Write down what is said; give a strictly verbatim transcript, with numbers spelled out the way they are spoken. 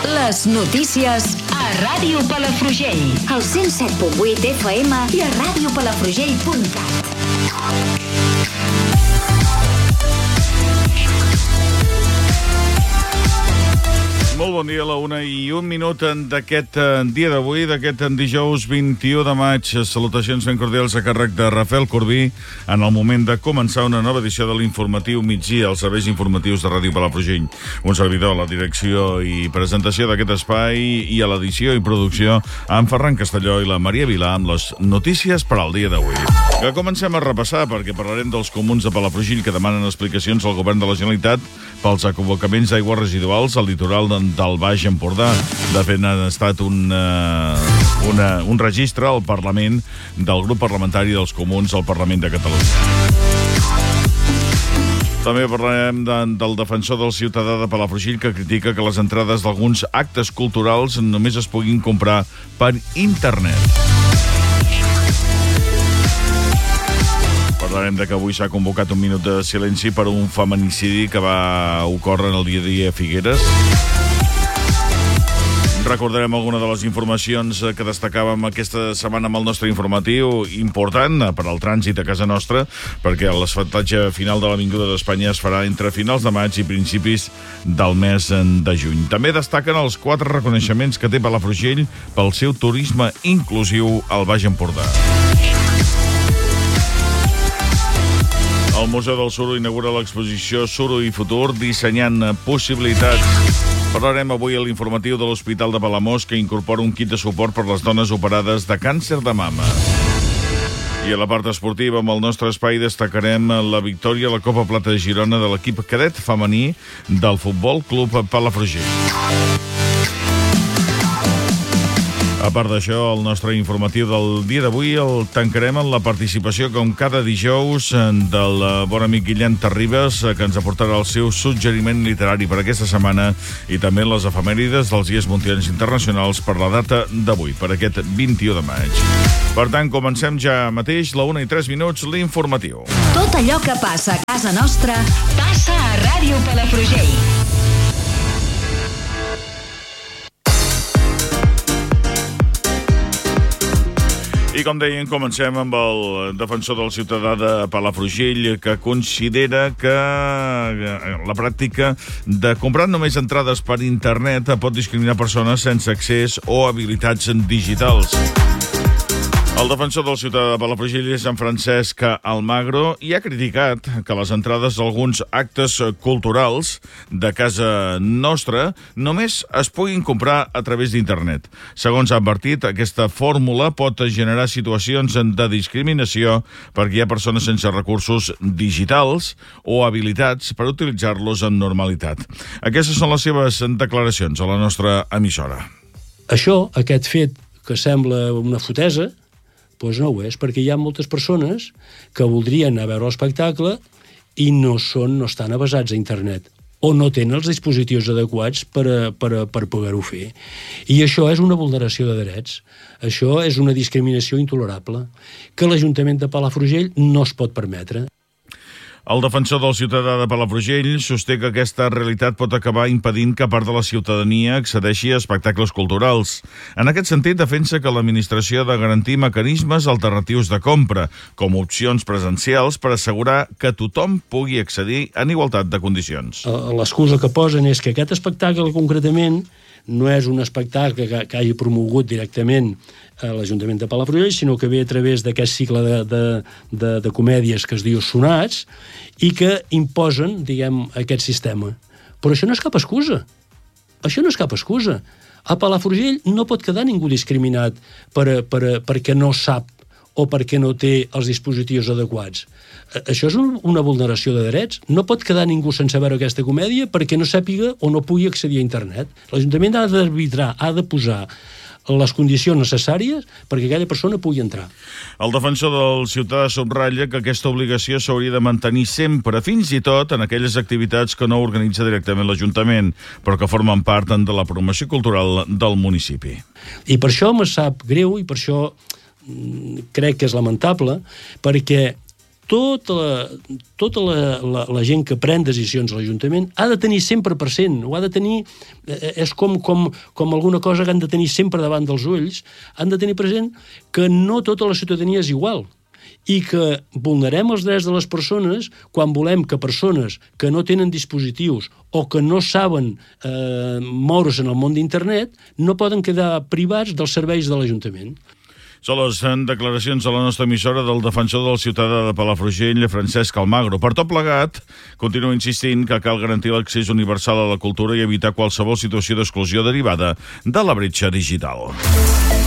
Les notícies a Ràdio Palafrugell. Al cent set punt vuit F M i a ràdio palafrugell punt cat. Molt bon dia, a la una i un minut d'aquest dia d'avui, d'aquest dijous vint-i-u de maig. Salutacions ben cordials a càrrec de Rafael Corbí en el moment de començar una nova edició de l'informatiu migdia, els serveis informatius de Ràdio Palafrugell. Un servidor a la direcció i presentació d'aquest espai i a l'edició i producció en Ferran Castelló i la Maria Vilà amb les notícies per al dia d'avui. Que comencem a repassar perquè parlarem dels comuns de Palafrugell que demanen explicacions al govern de la Generalitat pels acabocaments d'aigües residuals al litoral del Baix Empordà. De fet, ha estat un, uh, una, un registre al Parlament del grup parlamentari dels comuns al Parlament de Catalunya. També parlarem de, del defensor del ciutadà de Palafrugell que critica que les entrades d'alguns actes culturals només es puguin comprar per internet. Parlarem de que avui s'ha convocat un minut de silenci per un feminicidi que va ocórrer en el dia a dia a Figueres. Recordarem alguna de les informacions que destacàvem aquesta setmana amb el nostre informatiu, important per al trànsit a casa nostra, perquè l'asfaltatge final de l'Avinguda d'Espanya es farà entre finals de maig i principis del mes de juny. També destaquen els quatre reconeixements que té Palafrugell pel seu turisme inclusiu al Baix Empordà. El Museu del Suro inaugura l'exposició Suro i Futur, dissenyant possibilitats. Parlarem avui a l'informatiu de l'Hospital de Palamós, que incorpora un kit de suport per les dones operades de càncer de mama. I a la part esportiva, amb el nostre espai, destacarem la victòria a la Copa Plata de Girona de l'equip cadet femení del Futbol Club Palafrugell. A part d'això, el nostre informatiu del dia d'avui el tancarem amb la participació, com cada dijous, del bon amic Guillem Terribas, que ens aportarà el seu suggeriment literari per aquesta setmana, i també les efemèrides dels dies mundials internacionals per la data d'avui, per aquest vint-i-u de maig. Per tant, comencem ja mateix, la una i tres minuts, l'informatiu. Tot allò que passa a casa nostra passa a Ràdio Palafrugell. I com deien, comencem amb el defensor del ciutadà de Palafrugell, que considera que la pràctica de comprar només entrades per internet pot discriminar persones sense accés o habilitats digitals. El defensor del ciutadà de Palafrugell és en Francesc Almagro i ha criticat que les entrades d'alguns actes culturals de casa nostra només es puguin comprar a través d'internet. Segons ha advertit, aquesta fórmula pot generar situacions de discriminació perquè hi ha persones sense recursos digitals o habilitats per utilitzar-los en normalitat. Aquestes són les seves declaracions a la nostra emissora. Això, aquest fet que sembla una fotesa, doncs no ho és, perquè hi ha moltes persones que voldrien anar a veure l'espectacle i no són, no estan avesats a internet, o no tenen els dispositius adequats per, a, per, a, per poder-ho fer. I això és una vulneració de drets. Això és una discriminació intolerable que l'Ajuntament de Palafrugell no es pot permetre. El defensor del ciutadà de Palafrugell sosté que aquesta realitat pot acabar impedint que part de la ciutadania accedeixi a espectacles culturals. En aquest sentit, defensa que l'administració ha de garantir mecanismes alternatius de compra, com opcions presencials, per assegurar que tothom pugui accedir en igualtat de condicions. L'excusa que posen és que aquest espectacle concretament no és un espectacle que, que hagi promogut directament a l'Ajuntament de Palafrugell, sinó que ve a través d'aquest cicle de, de, de, de comèdies que es diu Sonats i que imposen, diguem, aquest sistema. Però això no és cap excusa. Això no és cap excusa. A Palafrugell no pot quedar ningú discriminat per, per, perquè no sap o perquè no té els dispositius adequats. Això és una vulneració de drets. No pot quedar ningú sense veure aquesta comèdia perquè no sàpiga o no pugui accedir a internet. L'Ajuntament ha d'arbitrar, ha de posar les condicions necessàries perquè aquella persona pugui entrar. El defensor del ciutadà subratlla que aquesta obligació s'hauria de mantenir sempre, fins i tot en aquelles activitats que no organitza directament l'Ajuntament, però que formen part de la promoció cultural del municipi. I per això me sap greu i per això crec que és lamentable, perquè tota la, tota la, la, la gent que pren decisions a l'Ajuntament ha de tenir sempre present, ho ha de tenir, eh, és com, com, com alguna cosa que han de tenir sempre davant dels ulls, han de tenir present que no tota la ciutadania és igual, i que vulnerem els drets de les persones quan volem que persones que no tenen dispositius o que no saben eh, moure's en el món d'internet no poden quedar privats dels serveis de l'Ajuntament. Són les declaracions a la nostra emissora del defensor del ciutadà de Palafrugell, Francesc Almagro. Per tot plegat, continua insistint que cal garantir l'accés universal a la cultura i evitar qualsevol situació d'exclusió derivada de la bretxa digital.